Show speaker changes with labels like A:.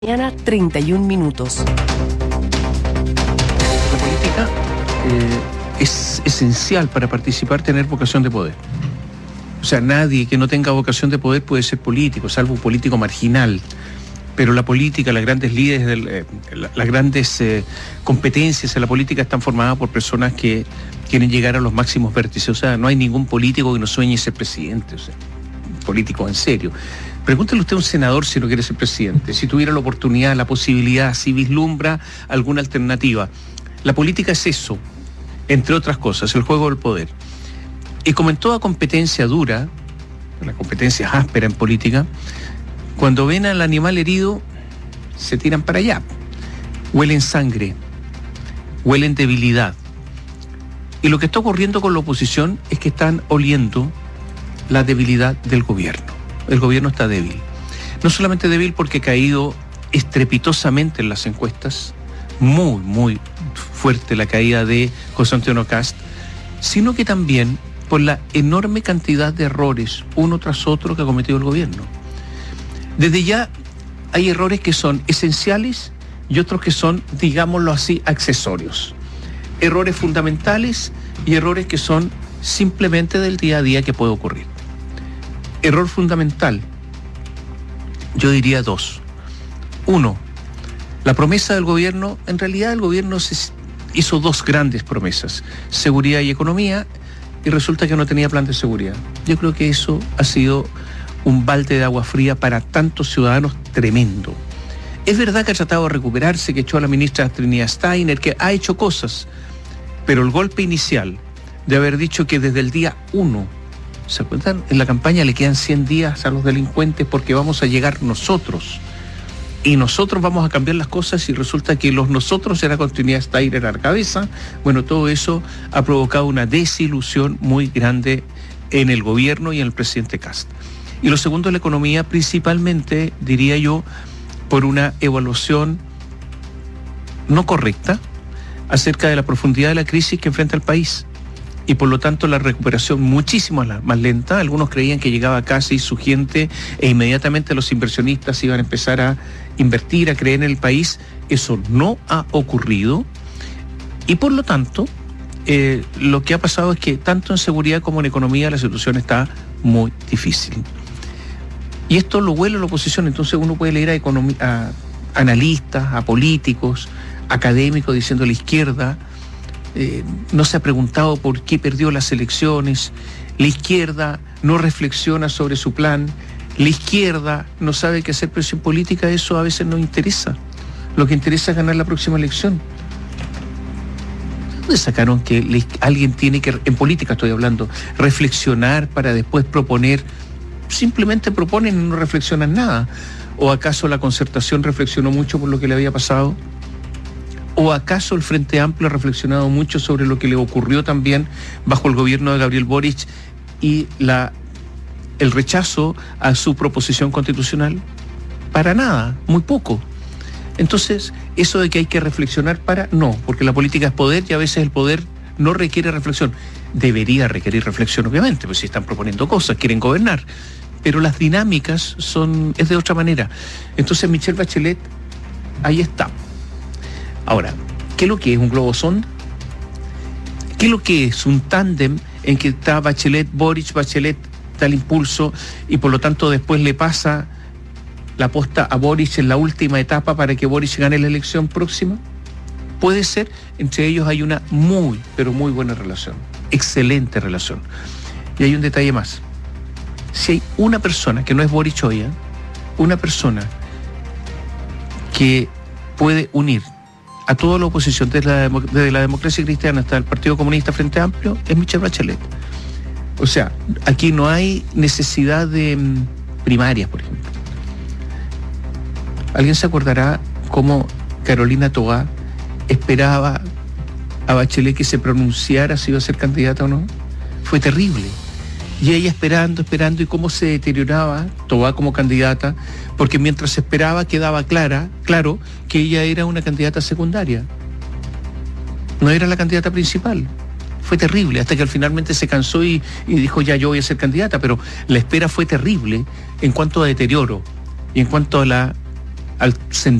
A: Mañana 31 minutos.
B: La política es esencial para participar, tener vocación de poder. O sea, nadie que no tenga vocación de poder puede ser político, salvo un político marginal. Pero la política, las grandes líderes, las grandes competencias en la política están formadas por personas que quieren llegar a los máximos vértices. O sea, no hay ningún político que no sueñe ser presidente, o sea, político en serio. Pregúntele usted a un senador si no quiere ser presidente, si tuviera la oportunidad, la posibilidad, si vislumbra alguna alternativa. La política es eso, entre otras cosas, el juego del poder. Y como en toda competencia dura, la competencia es áspera en política, cuando ven al animal herido, se tiran para allá. Huelen sangre, huelen debilidad. Y lo que está ocurriendo con la oposición es que están oliendo la debilidad del gobierno. El gobierno está débil. No solamente débil porque ha caído estrepitosamente en las encuestas, muy fuerte la caída de José Antonio Kast, sino que también por la enorme cantidad de errores, uno tras otro, que ha cometido el gobierno. Desde ya hay errores que son esenciales y otros que son, digámoslo así, accesorios. Errores fundamentales y errores que son simplemente del día a día que puede ocurrir. Error fundamental, yo diría dos. Uno, la promesa del gobierno, en realidad el gobierno hizo dos grandes promesas, seguridad y economía, y resulta que no tenía plan de seguridad. Yo creo que eso ha sido un balde de agua fría para tantos ciudadanos tremendo. Es verdad que ha tratado de recuperarse, que echó a la ministra Trinidad Steiner, que ha hecho cosas, pero el golpe inicial de haber dicho que desde el día 1, ¿se acuerdan? En la campaña le quedan 100 días a los delincuentes porque vamos a llegar nosotros. Y nosotros vamos a cambiar las cosas y resulta que los nosotros era con Trinidad Steiner a la cabeza. Bueno, todo eso ha provocado una desilusión muy grande en el gobierno y en el presidente Kast. Y lo segundo es la economía, principalmente, diría yo, por una evaluación no correcta acerca de la profundidad de la crisis que enfrenta el país. Y por lo tanto la recuperación muchísimo más lenta. Algunos creían que llegaba casi su gente e inmediatamente los inversionistas iban a empezar a invertir, a creer en el país. Eso no ha ocurrido y por lo tanto lo que ha pasado es que tanto en seguridad como en economía la situación está muy difícil. Y esto lo huele la oposición, entonces uno puede leer a analistas, a políticos, académicos diciendo la izquierda no se ha preguntado por qué perdió las elecciones, la izquierda no reflexiona sobre su plan, la izquierda no sabe qué hacer presión política. Eso a veces no interesa. Lo que interesa es ganar la próxima elección. ¿Dónde sacaron que alguien tiene que, en política estoy hablando, reflexionar para después proponer? Simplemente proponen y no reflexionan nada. ¿O acaso la Concertación reflexionó mucho por lo que le había pasado? ¿O acaso el Frente Amplio ha reflexionado mucho sobre lo que le ocurrió también bajo el gobierno de Gabriel Boric y el rechazo a su proposición constitucional? Para nada, muy poco. Entonces, eso de que hay que reflexionar no, porque la política es poder y a veces el poder no requiere reflexión. Debería requerir reflexión, obviamente, pues si están proponiendo cosas, quieren gobernar. Pero las dinámicas es de otra manera. Entonces, Michelle Bachelet, ahí está. Ahora, ¿qué es lo que es un globo sonda? ¿Qué es lo que es un tándem en que está Bachelet, Bachelet da el impulso y por lo tanto después le pasa la posta a Boric en la última etapa para que Boric gane la elección próxima? Puede ser, entre ellos hay una pero muy buena relación, excelente relación. Y hay un detalle más. Si hay una persona que no es Boric hoy, una persona que puede unir a toda la oposición, desde la democracia cristiana hasta el Partido Comunista Frente Amplio, es Michelle Bachelet. O sea, aquí no hay necesidad de primarias, por ejemplo. ¿Alguien se acordará cómo Carolina Toá esperaba a Bachelet que se pronunciara si iba a ser candidata o no? Fue terrible. Y ella esperando, y cómo se deterioraba Toá como candidata, porque mientras esperaba quedaba claro que ella era una candidata secundaria. No era la candidata principal. Fue terrible, hasta que finalmente se cansó y dijo, ya yo voy a ser candidata, pero la espera fue terrible en cuanto a deterioro y en cuanto a al